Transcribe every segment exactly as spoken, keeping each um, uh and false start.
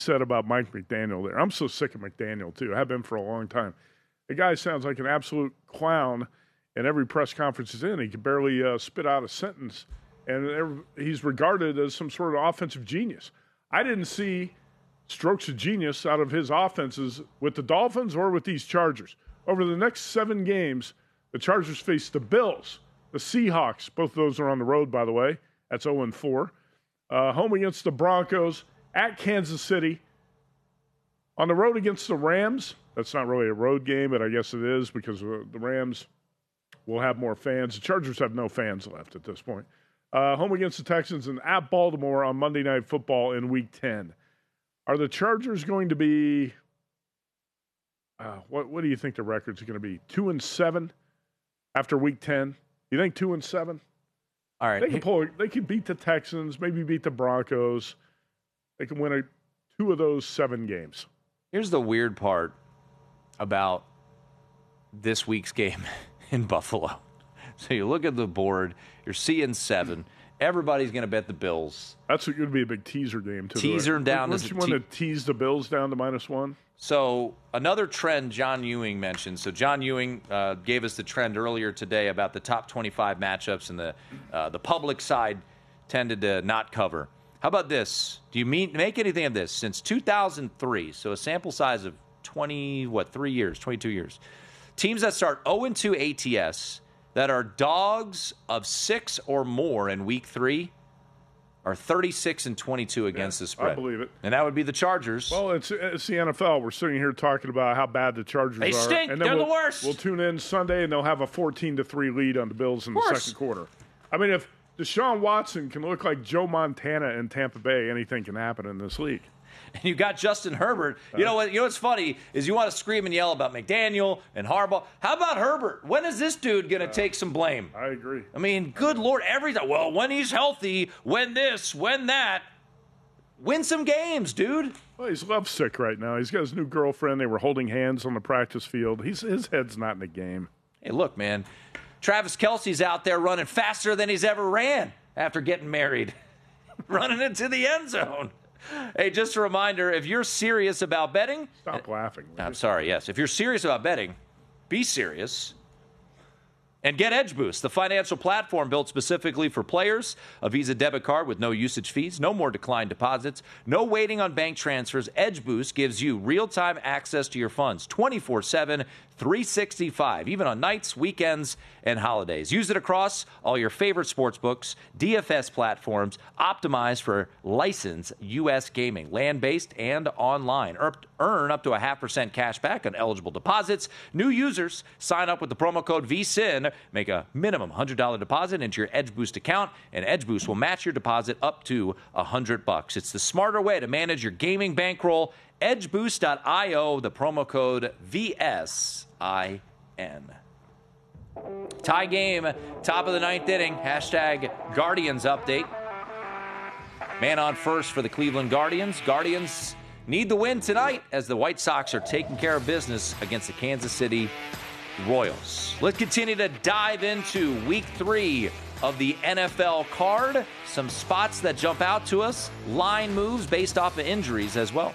said about Mike McDaniel there. I'm so sick of McDaniel, too. I have been for a long time. The guy sounds like an absolute clown in every press conference he's in. He can barely uh, spit out a sentence, and he's regarded as some sort of offensive genius. I didn't see strokes of genius out of his offenses with the Dolphins or with these Chargers. Over the next seven games, the Chargers face the Bills, the Seahawks. Both of those are on the road, by the way. That's oh and four. Uh, home against the Broncos, at Kansas City. On the road against the Rams. That's not really a road game, but I guess it is because uh, the Rams will have more fans. The Chargers have no fans left at this point. Uh, home against the Texans and at Baltimore on Monday Night Football in Week ten. Are the Chargers going to be uh, – what, what do you think the record's going to be? Two and seven after Week ten? You think two and seven? All right. They can pull. They can beat the Texans, maybe beat the Broncos. They can win a, two of those seven games. Here's the weird part about this week's game in Buffalo. So you look at the board, you're seeing seven. Everybody's going to bet the Bills. That's going to be a big teaser game, too. Teaser them down. Don't you want te- to tease the Bills down to minus one? So another trend John Ewing mentioned. So John Ewing uh, gave us the trend earlier today about the top twenty-five matchups, and the uh, the public side tended to not cover. How about this? Do you mean, make anything of this? Since two thousand three, so a sample size of twenty, what, three years, twenty-two years, teams that start oh and two A T S that are dogs of six or more in week three are thirty-six and twenty-two against yeah, the spread. I believe it. And that would be the Chargers. Well, it's it's the N F L. We're sitting here talking about how bad the Chargers they are. stink. And then They're we'll, the worst. We'll tune in Sunday, and they'll have a fourteen to three lead on the Bills in the second quarter. I mean, if Deshaun Watson can look like Joe Montana in Tampa Bay, anything can happen in this league. And you got Justin Herbert. You know what? You know what's funny is you want to scream and yell about McDaniel and Harbaugh. How about Herbert? When is this dude going to uh, take some blame? I agree. I mean, good Lord, every time. Well, when he's healthy, when this, when that. Win some games, dude. Well, he's lovesick right now. He's got his new girlfriend. They were holding hands on the practice field. He's his head's not in the game. Hey, look, man. Travis Kelce's out there running faster than he's ever ran after getting married, running into the end zone. Hey, just a reminder, if you're serious about betting. Stop laughing. I'm sorry, yes. If you're serious about betting, be serious. And get Edge Boost, the financial platform built specifically for players. A Visa debit card with no usage fees, no more declined deposits, no waiting on bank transfers. Edge Boost gives you real-time access to your funds twenty-four seven, three sixty-five, even on nights, weekends, and holidays. Use it across all your favorite sports books, D F S platforms, optimized for licensed U S gaming, land-based and online. Earn up to a half percent cash back on eligible deposits. New users sign up with the promo code V S I N. Make a minimum one hundred dollars deposit into your Edge Boost account, and Edge Boost will match your deposit up to one hundred bucks. It's the smarter way to manage your gaming bankroll. edge boost dot io, the promo code V S I N. Tie game, top of the ninth inning. Hashtag Guardians update. Man on first for the Cleveland Guardians. Guardians need the win tonight as the White Sox are taking care of business against the Kansas City Royals. Let's continue to dive into week three of the N F L card. Some spots that jump out to us. Line moves based off of injuries as well.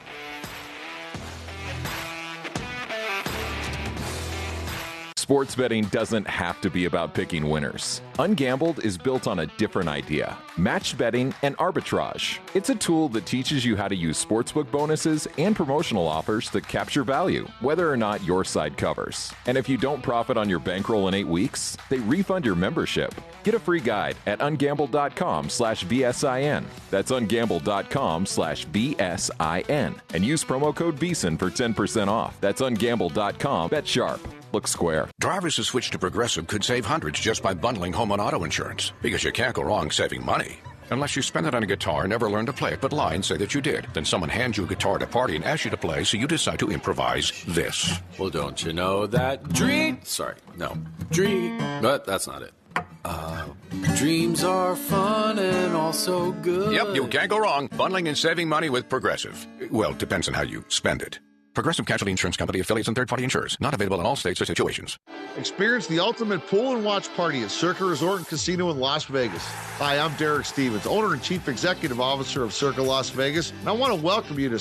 Sports betting doesn't have to be about picking winners. Ungambled is built on a different idea: matched betting and arbitrage. It's a tool that teaches you how to use sportsbook bonuses and promotional offers to capture value, whether or not your side covers. And if you don't profit on your bankroll in eight weeks, they refund your membership. Get a free guide at ungambled.com slash BSIN. That's ungambled.com slash BSIN. And use promo code VEASAN for ten percent off. That's ungambled dot com. Bet sharp. Look square. Drivers who switch to Progressive could save hundreds just by bundling home and auto insurance. Because you can't go wrong saving money. Unless you spend it on a guitar and never learn to play it, but lie and say that you did. Then someone hands you a guitar at a party and asks you to play, so you decide to improvise this. Well, don't you know that dream... Sorry, no. Dream... But that's not it. Uh, dreams are fun and also good. Yep, you can't go wrong. Bundling and saving money with Progressive. Well, depends on how you spend it. Progressive Casualty Insurance Company, affiliates, and third-party insurers. Not available in all states or situations. Experience the ultimate pool and watch party at Circa Resort and Casino in Las Vegas. Hi, I'm Derek Stevens, owner and chief executive officer of Circa Las Vegas, and I want to welcome you to